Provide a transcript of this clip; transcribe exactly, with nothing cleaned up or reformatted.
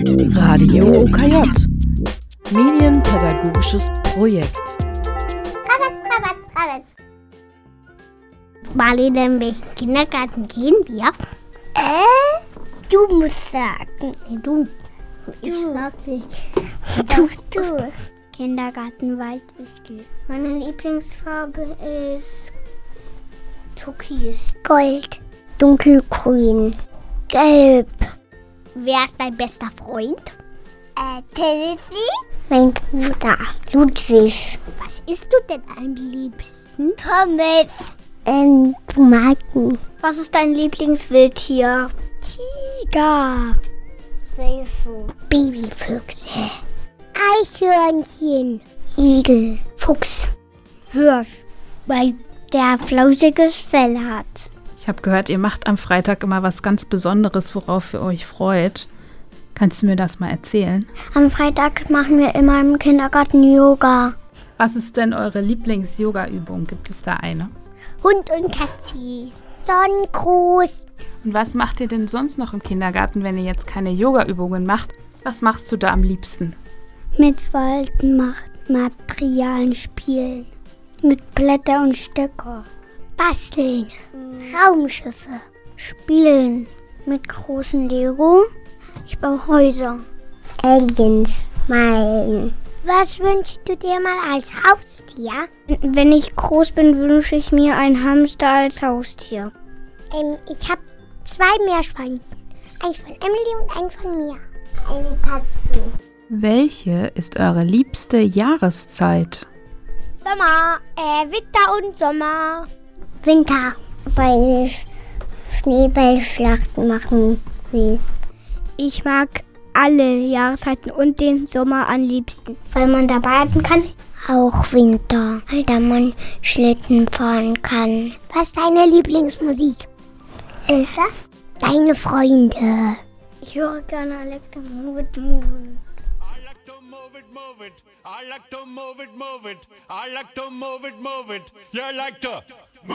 Radio O K J. Medienpädagogisches Projekt. Rabatz, Rabatz, Rabatz. Marlene, in welchen Kindergarten gehen wir? Äh? Du musst sagen. Nee, du. Ich du. Mag dich. Du. Du. Kindergarten Waldwichtel. Meine Lieblingsfarbe ist Türkis. Gold. Dunkelgrün. Gelb. Wer ist dein bester Freund? Äh, Tennessee? Mein Bruder, Ludwig. Was isst du denn am liebsten? Pommes. Ähm, Tomaten. Was ist dein Lieblingswildtier? Tiger. Wölfe. Babyfüchse. Eichhörnchen. Igel. Fuchs. Hirsch. Weil der flauschiges Fell hat. Ich habe gehört, ihr macht am Freitag immer was ganz Besonderes, worauf ihr euch freut. Kannst du mir das mal erzählen? Am Freitag machen wir immer im Kindergarten Yoga. Was ist denn eure Lieblings-Yoga-Übung? Gibt es da eine? Hund und Katze. Sonnengruß. Und was macht ihr denn sonst noch im Kindergarten, wenn ihr jetzt keine Yoga-Übungen macht? Was machst du da am liebsten? Mit Falten macht Materialien spielen. Mit Blätter und Stöcker. Basteln. Raumschiffe. Spielen. Mit großen Lego. Ich baue Häuser. Aliens malen. Was wünschst du dir mal als Haustier? Wenn ich groß bin, wünsche ich mir ein Hamster als Haustier. Ähm, ich habe zwei Meerschweinchen. Eins von Emily und eins von mir. Eine Katze. Welche ist eure liebste Jahreszeit? Sommer. Äh, Winter und Sommer. Winter. Weil ich Schneeballschlachten machen will. Ich mag alle Jahreszeiten und den Sommer am liebsten, weil man da baden kann. Auch Winter, weil da man Schlitten fahren kann. Was ist deine Lieblingsmusik? Ilse? Deine Freunde. Ich höre gerne I like to move it, move it. I like to move it, move it. I like to move it, move it. I like to move it, move it. You like to